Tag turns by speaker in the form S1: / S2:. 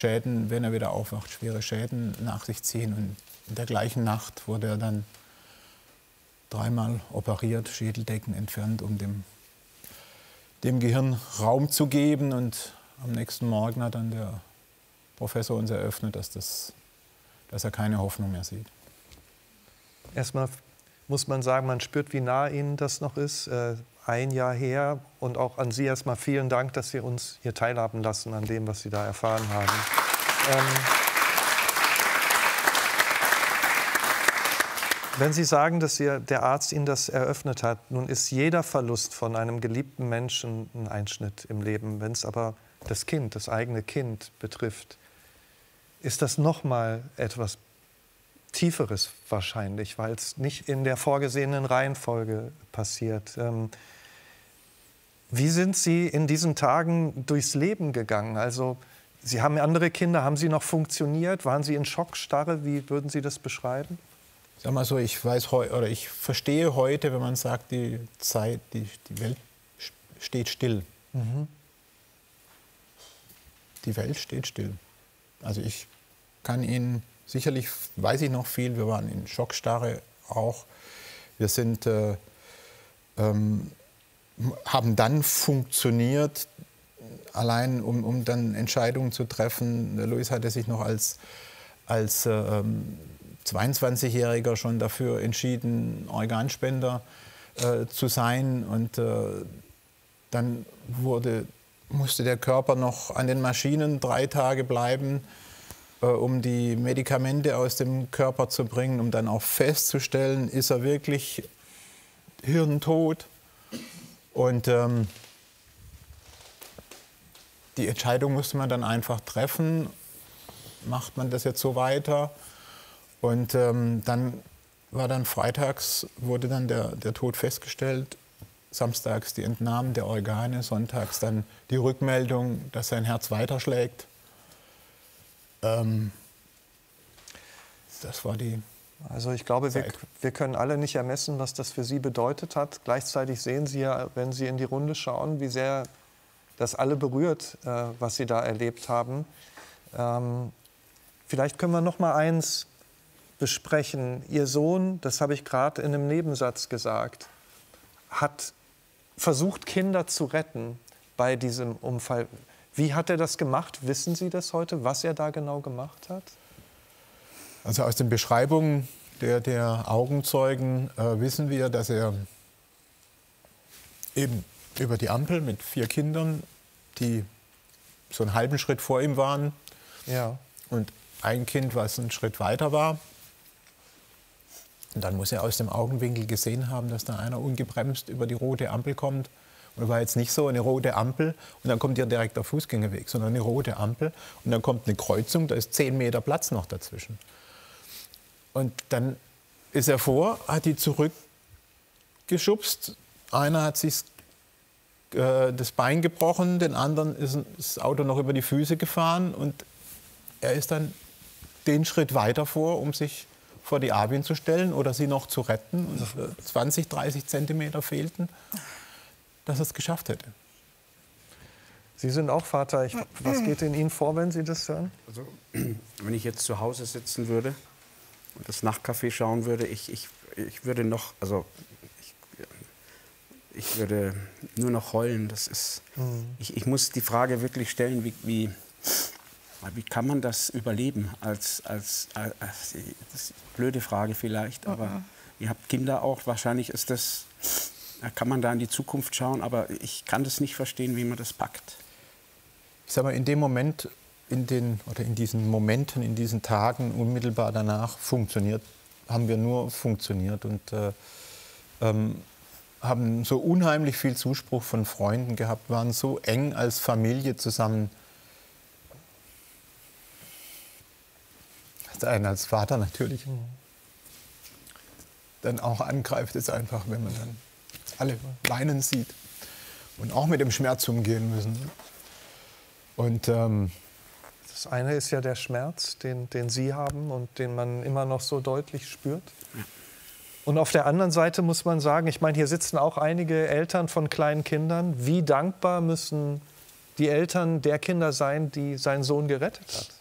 S1: Schäden, wenn er wieder aufwacht, schwere Schäden nach sich ziehen. Und in der gleichen Nacht wurde er dann 3-mal operiert, Schädeldecken entfernt, um dem Gehirn Raum zu geben. Und am nächsten Morgen hat dann der Professor uns eröffnet, dass er keine Hoffnung mehr sieht.
S2: Erstmal muss man sagen, man spürt, wie nah Ihnen das noch ist. Ein Jahr her. Und auch an Sie erstmal vielen Dank, dass Sie uns hier teilhaben lassen an dem, was Sie da erfahren haben. Wenn Sie sagen, dass der Arzt Ihnen das eröffnet hat, nun ist jeder Verlust von einem geliebten Menschen ein Einschnitt im Leben. Wenn es aber das Kind, das eigene Kind betrifft, ist das noch mal etwas Tieferes wahrscheinlich, weil es nicht in der vorgesehenen Reihenfolge passiert. Wie sind Sie in diesen Tagen durchs Leben gegangen? Also Sie haben andere Kinder, haben Sie noch funktioniert? Waren Sie in Schockstarre? Wie würden Sie das beschreiben?
S1: Sag mal so, ich verstehe heute, wenn man sagt, die Welt steht still.
S2: Mhm.
S1: Die Welt steht still. Also ich kann Ihnen, sicherlich weiß ich noch viel, wir waren in Schockstarre auch. Wir sind, haben dann funktioniert, allein um dann Entscheidungen zu treffen. Der Louis hatte sich noch als 22-Jähriger schon dafür entschieden, Organspender zu sein. Und dann musste der Körper noch an den Maschinen 3 Tage bleiben, um die Medikamente aus dem Körper zu bringen, um dann auch festzustellen, ist er wirklich hirntot. Und die Entscheidung musste man dann einfach treffen, macht man das jetzt so weiter? Und dann freitags wurde dann der Tod festgestellt, samstags die Entnahmen der Organe, sonntags dann die Rückmeldung, dass sein Herz weiterschlägt. Das war die
S2: Also ich glaube,
S1: Zeit.
S2: wir können alle nicht ermessen, was das für Sie bedeutet hat. Gleichzeitig sehen Sie ja, wenn Sie in die Runde schauen, wie sehr das alle berührt, was Sie da erlebt haben. Vielleicht können wir noch mal eins besprechen. Ihr Sohn, das habe ich gerade in einem Nebensatz gesagt, hat versucht, Kinder zu retten bei diesem Unfall. Wie hat er das gemacht? Wissen Sie das heute, was er da genau gemacht hat?
S1: Also aus den Beschreibungen der Augenzeugen wissen wir, dass er eben über die Ampel mit 4 Kindern, die so einen halben Schritt vor ihm waren,
S2: ja,
S1: und ein Kind, was einen Schritt weiter war. Und dann muss er aus dem Augenwinkel gesehen haben, dass da einer ungebremst über die rote Ampel kommt. Und es war jetzt nicht so eine rote Ampel und dann kommt ja direkt der Fußgängerweg, sondern eine rote Ampel und dann kommt eine Kreuzung, da ist 10 Meter Platz noch dazwischen. Und dann ist er hat die zurückgeschubst. Einer hat sich das Bein gebrochen, den anderen ist das Auto noch über die Füße gefahren und er ist dann den Schritt weiter um sich vor die Arvin zu stellen oder sie noch zu retten. Und 20, 30 Zentimeter fehlten, dass er es geschafft hätte.
S2: Sie sind auch Vater. Was geht in Ihnen vor, wenn Sie das hören?
S3: Also, wenn ich jetzt zu Hause sitzen würde und das Nachtcafé schauen würde, ich würde noch, also ich würde nur noch heulen. Das ist, ich muss die Frage wirklich stellen, wie kann man das überleben? Das ist eine blöde Frage vielleicht, aber ihr habt Kinder auch. Wahrscheinlich ist das, kann man da in die Zukunft schauen, aber ich kann das nicht verstehen, wie man das packt.
S1: Ich sage mal, in diesen Momenten, in diesen Tagen unmittelbar danach haben wir nur funktioniert und haben so unheimlich viel Zuspruch von Freunden gehabt, waren so eng als Familie zusammen. Was einen als Vater natürlich dann auch angreift, ist einfach, wenn man dann alle weinen sieht und auch mit dem Schmerz umgehen müssen. Und
S2: das eine ist ja der Schmerz, den Sie haben und den man immer noch so deutlich spürt. Und auf der anderen Seite muss man sagen, ich meine, hier sitzen auch einige Eltern von kleinen Kindern. Wie dankbar müssen die Eltern der Kinder sein, die sein Sohn gerettet hat.